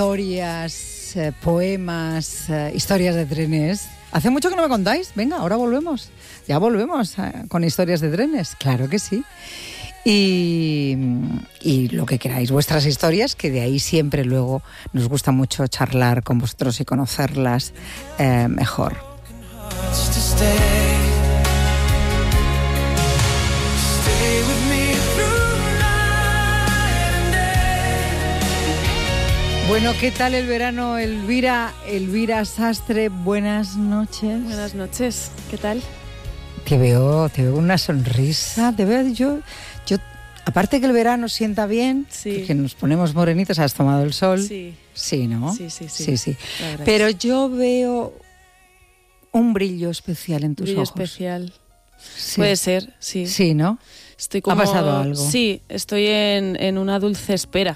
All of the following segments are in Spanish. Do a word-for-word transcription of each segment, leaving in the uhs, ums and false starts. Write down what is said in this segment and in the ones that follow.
historias, eh, poemas, eh, historias de trenes. Hace mucho que no me contáis. Venga, ahora volvemos. Ya volvemos eh, con historias de trenes. Claro que sí. Y, y lo que queráis, vuestras historias, que de ahí siempre luego nos gusta mucho charlar con vosotros y conocerlas eh, mejor. Bueno, ¿qué tal el verano, Elvira? Elvira Sastre, buenas noches. Buenas noches, ¿qué tal? Te veo, te veo una sonrisa, te veo yo, yo, aparte que el verano sienta bien, sí. que nos ponemos morenitos, has tomado el sol. Sí. Sí, ¿no? Sí, sí, sí. sí, sí. Pero yo veo un brillo especial en tus brillo ojos. Brillo especial. Sí. Puede ser, sí. Sí, ¿no? Estoy como... ¿Ha pasado algo? Sí, estoy en, en una dulce espera.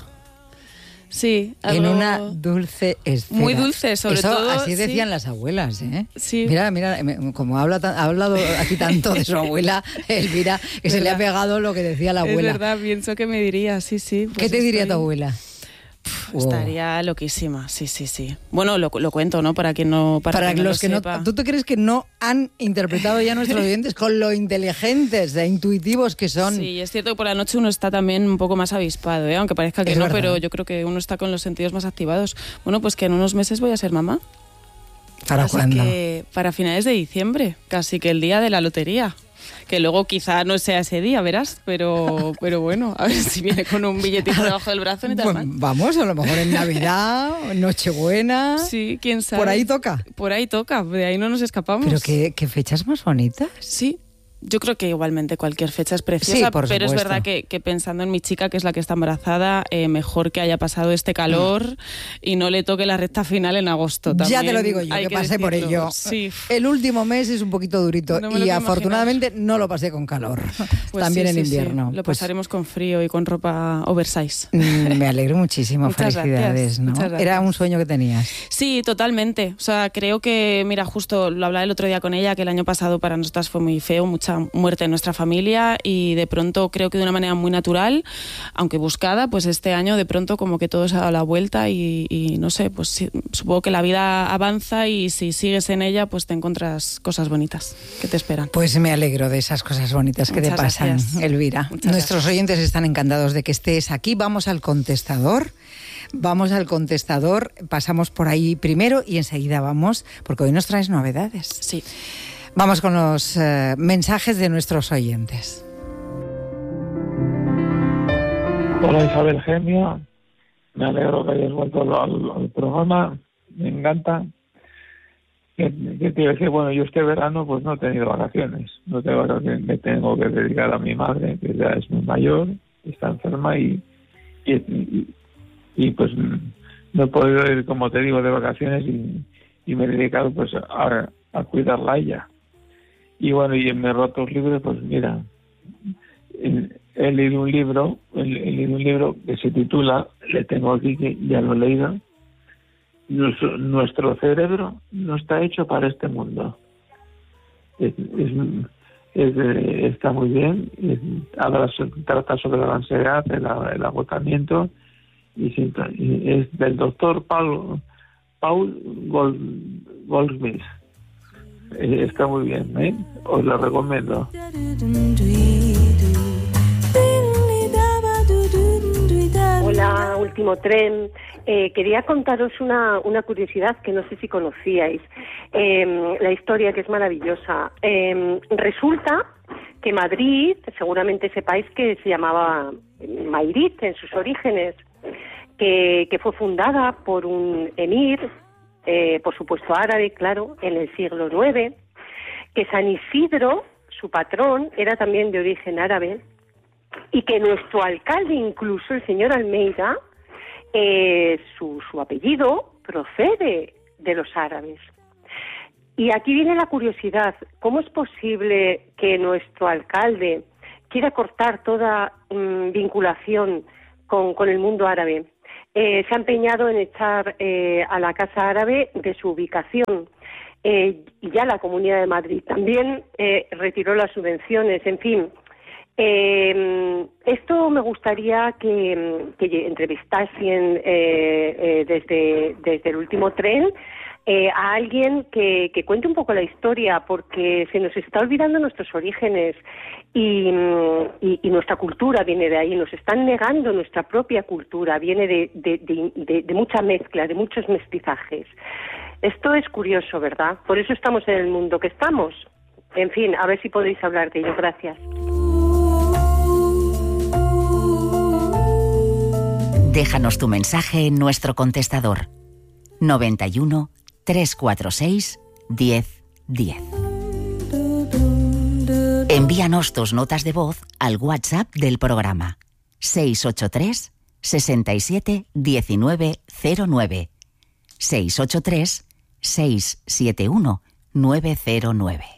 Sí, algo... En una dulce espera. Muy dulce, sobre Eso, todo. Así decían sí. las abuelas, ¿eh? Sí. Mira, mira, como habla, ha hablado aquí tanto de su abuela, Elvira, que se le ha pegado lo que decía la abuela. Es verdad, pienso que me diría, sí, sí. Pues ¿Qué te estoy... diría tu abuela? Pff, estaría oh. loquísima, sí, sí, sí. Bueno, lo, lo cuento, ¿no? Para quien no para, para quien los no que lo no sepa. ¿Tú te crees que no han interpretado ya nuestros oyentes con lo inteligentes e intuitivos que son? Sí, es cierto que por la noche uno está también un poco más avispado, ¿eh? Aunque parezca que es no, verdad. Pero yo creo que uno está con los sentidos más activados. Bueno, pues que en unos meses voy a ser mamá. ¿Para Así cuándo? Que para finales de diciembre, casi que el día de la lotería. Que luego quizá no sea ese día, verás, pero pero bueno, a ver si viene con un billetito debajo del brazo ni tal pues mal. Vamos, a lo mejor en Navidad, Nochebuena. Sí, quién sabe. Por ahí toca. Por ahí toca, de ahí no nos escapamos. Pero qué, qué fechas más bonitas. Sí. Yo creo que igualmente cualquier fecha es preciosa, sí, por pero supuesto. Es verdad que, que pensando en mi chica, que es la que está embarazada, eh, mejor que haya pasado este calor mm. y no le toque la recta final en agosto. También ya te lo digo yo, que, que pasé decirlo. por ello. Sí. El último mes es un poquito durito no y afortunadamente imaginar. no lo pasé con calor, pues también sí, en sí, invierno. Sí. Lo pues, pasaremos con frío y con ropa oversize. Me alegro muchísimo, Muchas felicidades. Gracias. ¿no? Muchas gracias. Era un sueño que tenías. Sí, totalmente. O sea, creo que, mira, justo lo hablaba el otro día con ella, que el año pasado para nosotras fue muy feo, mucha muerte en nuestra familia y de pronto creo que de una manera muy natural, aunque buscada, pues este año de pronto como que todo se ha dado la vuelta y, y no sé, pues sí, supongo que la vida avanza y si sigues en ella pues te encuentras cosas bonitas que te esperan. Pues me alegro de esas cosas bonitas que Muchas te pasan, gracias. Elvira. Muchas Nuestros gracias. oyentes están encantados de que estés aquí. Vamos al contestador. Vamos al contestador, pasamos por ahí primero y enseguida vamos, porque hoy nos traes novedades. Sí. Vamos con los eh, mensajes de nuestros oyentes. Hola Isabel Gemio, me alegro que hayas vuelto al, al programa, me encanta. ¿Qué, qué te iba a decir? Bueno, yo este verano pues no he tenido vacaciones, no tengo vacaciones, me tengo que dedicar a mi madre, que ya es muy mayor, está enferma y, y, y, y pues no he podido ir, como te digo, de vacaciones y, y me he dedicado pues a, a cuidarla a ella. Y bueno, y en mis ratos libres, pues mira, he leído un libro, he leído un libro que se titula, le tengo aquí que ya lo he leído, Nuestro, nuestro cerebro no está hecho para este mundo. Es, es, es, está muy bien, es, habla, trata sobre la ansiedad, el, el agotamiento, y, y es del doctor Paul, Paul Gold, Goldsmith. Está muy bien, ¿eh? Os lo recomiendo. Hola, Último Tren. Eh, quería contaros una, una curiosidad que no sé si conocíais. Eh, la historia, que es maravillosa. Eh, resulta que Madrid, seguramente sepáis que se llamaba Mayrit en sus orígenes, que, que fue fundada por un emir, eh, por supuesto árabe, claro, en el siglo nueve, que San Isidro, su patrón, era también de origen árabe, y que nuestro alcalde, incluso el señor Almeida, eh, su, su apellido procede de los árabes. Y aquí viene la curiosidad, ¿cómo es posible que nuestro alcalde quiera cortar toda mmm, vinculación con, con el mundo árabe? Eh, se ha empeñado en echar eh, a la Casa Árabe de su ubicación. Eh, y ya la Comunidad de Madrid también eh, retiró las subvenciones, en fin. Eh, esto me gustaría que, que entrevistasen eh, eh, desde, desde el último tren eh, a alguien que, que cuente un poco la historia, porque se nos está olvidando nuestros orígenes y, y, y nuestra cultura viene de ahí. Nos están negando nuestra propia cultura, viene de, de, de, de, de mucha mezcla, de muchos mestizajes. Esto es curioso, ¿verdad? Por eso estamos en el mundo que estamos. En fin, a ver si podéis hablar de ello. Gracias. Déjanos tu mensaje en nuestro contestador noventa y uno, trescientos cuarenta y seis, diez diez. Envíanos tus notas de voz al WhatsApp del programa seis ocho tres, sesenta y siete, diecinueve cero nueve seis ocho tres, seis siete uno, nueve cero nueve.